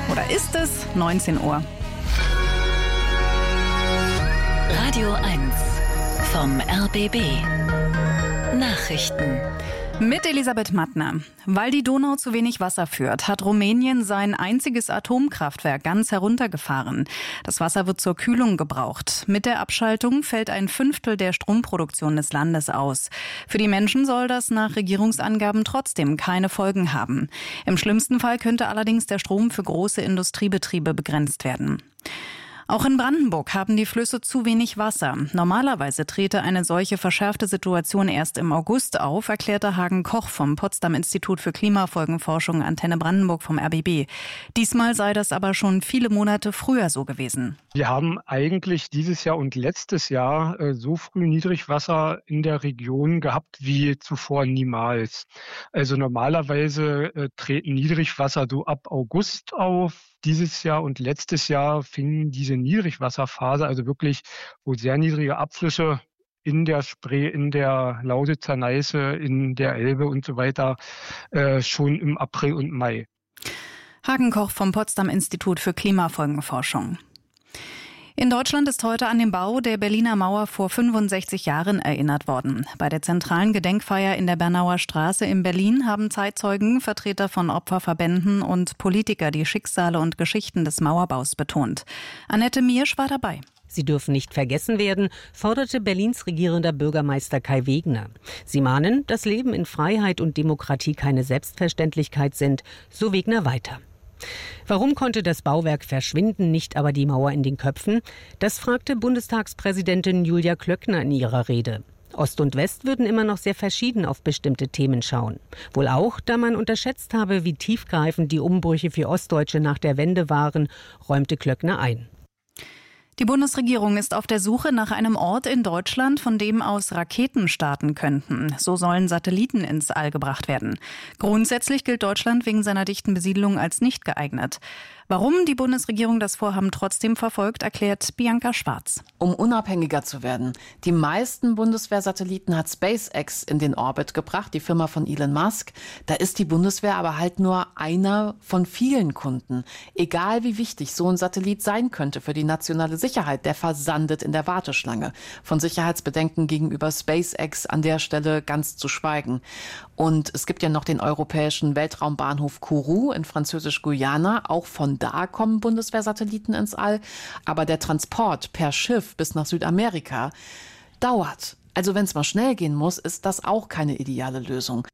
Oder ist es 19 Uhr? Radio 1 vom RBB. Nachrichten. Mit Elisabeth Mattner. Weil die Donau zu wenig Wasser führt, hat Rumänien sein einziges Atomkraftwerk ganz heruntergefahren. Das Wasser wird zur Kühlung gebraucht. Mit der Abschaltung fällt 1/5 der Stromproduktion des Landes aus. Für die Menschen soll das nach Regierungsangaben trotzdem keine Folgen haben. Im schlimmsten Fall könnte allerdings der Strom für große Industriebetriebe begrenzt werden. Auch in Brandenburg haben die Flüsse zu wenig Wasser. Normalerweise trete eine solche verschärfte Situation erst im August auf, erklärte Hagen Koch vom Potsdam-Institut für Klimafolgenforschung Antenne Brandenburg vom RBB. Diesmal sei das aber schon viele Monate früher so gewesen. Wir haben eigentlich dieses Jahr und letztes Jahr so früh Niedrigwasser in der Region gehabt wie zuvor niemals. Also normalerweise treten Niedrigwasser so ab August auf. Dieses Jahr und letztes Jahr fing diese Niedrigwasserphase, also wirklich, wo sehr niedrige Abflüsse in der Spree, in der Lausitzer Neiße, in der Elbe und so weiter, schon im April und Mai. Hagen Koch vom Potsdam-Institut für Klimafolgenforschung. In Deutschland ist heute an den Bau der Berliner Mauer vor 65 Jahren erinnert worden. Bei der zentralen Gedenkfeier in der Bernauer Straße in Berlin haben Zeitzeugen, Vertreter von Opferverbänden und Politiker die Schicksale und Geschichten des Mauerbaus betont. Annette Miersch war dabei. Sie dürfen nicht vergessen werden, forderte Berlins regierender Bürgermeister Kai Wegner. Sie mahnen, dass Leben in Freiheit und Demokratie keine Selbstverständlichkeit sind, so Wegner weiter. Warum konnte das Bauwerk verschwinden, nicht aber die Mauer in den Köpfen? Das fragte Bundestagspräsidentin Julia Klöckner in ihrer Rede. Ost und West würden immer noch sehr verschieden auf bestimmte Themen schauen. Wohl auch, da man unterschätzt habe, wie tiefgreifend die Umbrüche für Ostdeutsche nach der Wende waren, räumte Klöckner ein. Die Bundesregierung ist auf der Suche nach einem Ort in Deutschland, von dem aus Raketen starten könnten. So sollen Satelliten ins All gebracht werden. Grundsätzlich gilt Deutschland wegen seiner dichten Besiedelung als nicht geeignet. Warum die Bundesregierung das Vorhaben trotzdem verfolgt, erklärt Bianca Schwarz. Um unabhängiger zu werden. Die meisten Bundeswehrsatelliten hat SpaceX in den Orbit gebracht, die Firma von Elon Musk. Da ist die Bundeswehr aber halt nur einer von vielen Kunden. Egal wie wichtig so ein Satellit sein könnte für die nationale Sicherheit, der versandet in der Warteschlange. Von Sicherheitsbedenken gegenüber SpaceX an der Stelle ganz zu schweigen. Und es gibt ja noch den europäischen Weltraumbahnhof Kourou in Französisch-Guyana. Auch von da kommen Bundeswehrsatelliten ins All. Aber der Transport per Schiff bis nach Südamerika dauert. Also wenn es mal schnell gehen muss, ist das auch keine ideale Lösung.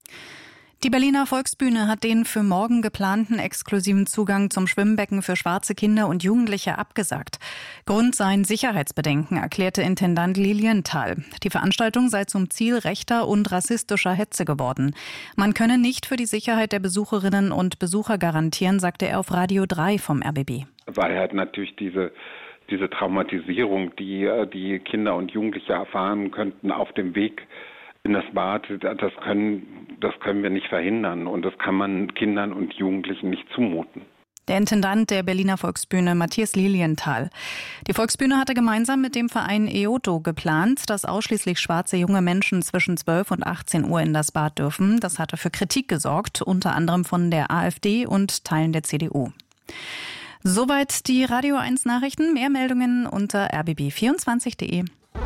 Die Berliner Volksbühne hat den für morgen geplanten exklusiven Zugang zum Schwimmbecken für schwarze Kinder und Jugendliche abgesagt. Grund seien Sicherheitsbedenken, erklärte Intendant Lilienthal. Die Veranstaltung sei zum Ziel rechter und rassistischer Hetze geworden. Man könne nicht für die Sicherheit der Besucherinnen und Besucher garantieren, sagte er auf Radio 3 vom RBB. Weil halt natürlich diese Traumatisierung, die Kinder und Jugendliche erfahren könnten auf dem Weg in das Bad, das können wir nicht verhindern und das kann man Kindern und Jugendlichen nicht zumuten. Der Intendant der Berliner Volksbühne, Matthias Lilienthal. Die Volksbühne hatte gemeinsam mit dem Verein EOTO geplant, dass ausschließlich schwarze junge Menschen zwischen 12 und 18 Uhr in das Bad dürfen. Das hatte für Kritik gesorgt, unter anderem von der AfD und Teilen der CDU. Soweit die Radio 1 Nachrichten. Mehr Meldungen unter rbb24.de.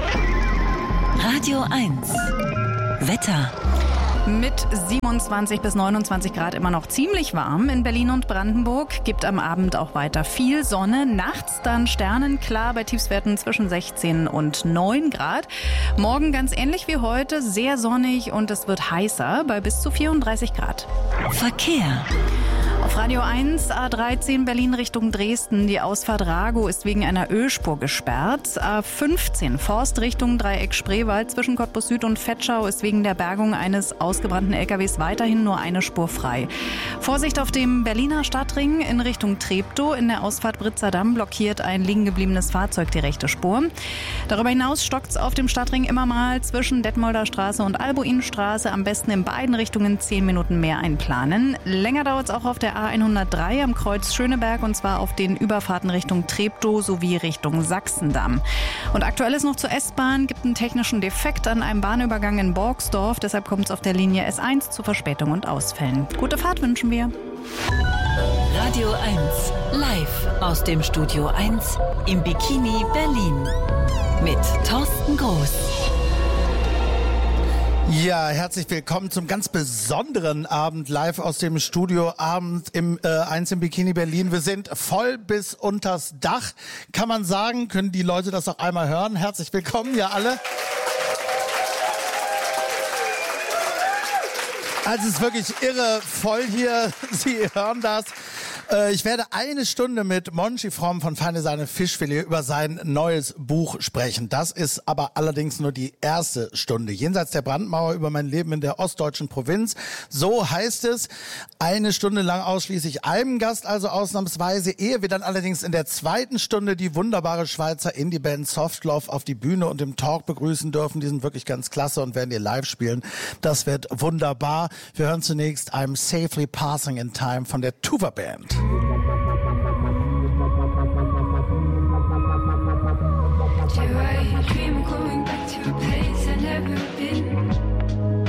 Radio 1 Wetter. Mit 27 bis 29 Grad immer noch ziemlich warm in Berlin und Brandenburg. Gibt am Abend auch weiter viel Sonne. Nachts dann sternenklar bei Tiefstwerten zwischen 16 und 9 Grad. Morgen ganz ähnlich wie heute, sehr sonnig und es wird heißer bei bis zu 34 Grad. Verkehr. Auf Radio 1, A13 Berlin Richtung Dresden. Die Ausfahrt Rago ist wegen einer Ölspur gesperrt. A15 Forst Richtung Dreieck Spreewald zwischen Cottbus Süd und Vetschau ist wegen der Bergung eines ausgebrannten LKWs weiterhin nur eine Spur frei. Vorsicht auf dem Berliner Stadtring in Richtung Treptow. In der Ausfahrt Britzer Damm blockiert ein liegen gebliebenes Fahrzeug die rechte Spur. Darüber hinaus stockt's auf dem Stadtring immer mal zwischen Detmolder Straße und Albuinstraße. Am besten in beiden Richtungen 10 Minuten mehr einplanen. Länger dauert es auch auf der A103 am Kreuz Schöneberg und zwar auf den Überfahrten Richtung Treptow sowie Richtung Sachsendamm. Und aktuell ist noch zur S-Bahn, gibt einen technischen Defekt an einem Bahnübergang in Borgsdorf. Deshalb kommt es auf der Linie S1 zu Verspätung und Ausfällen. Gute Fahrt wünschen wir. Radio 1, live aus dem Studio 1 im Bikini Berlin mit Thorsten Groß. Ja, herzlich willkommen zum ganz besonderen Abend live aus dem Studio Abend im 1 im Bikini Berlin. Wir sind voll bis unters Dach, kann man sagen. Können die Leute das auch einmal hören? Herzlich willkommen, ja alle. Also es ist wirklich irre voll hier. Sie hören das. Ich werde eine Stunde mit Monchi Fromm von Feine Sahne Fischfilet über sein neues Buch sprechen. Das ist aber allerdings nur die erste Stunde. Jenseits der Brandmauer über mein Leben in der ostdeutschen Provinz. So heißt es. Eine Stunde lang ausschließlich einem Gast, also ausnahmsweise. Ehe wir dann allerdings in der zweiten Stunde die wunderbare Schweizer Indie-Band Softlove auf die Bühne und im Talk begrüßen dürfen. Die sind wirklich ganz klasse und werden ihr live spielen. Das wird wunderbar. Wir hören zunächst I'm Safely Passing in Time von der Tuva Band. Do I dream of going back to